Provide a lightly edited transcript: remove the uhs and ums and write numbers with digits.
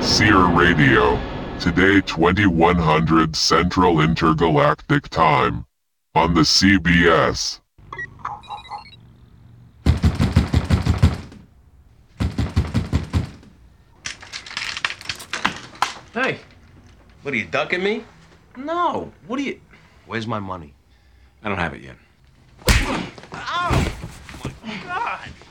Seer Radio. Today 2100 Central Intergalactic Time. On the CBS. Hey. What, are you ducking me? No. What are you... Where's my money? I don't have it yet. Ow! Oh my God!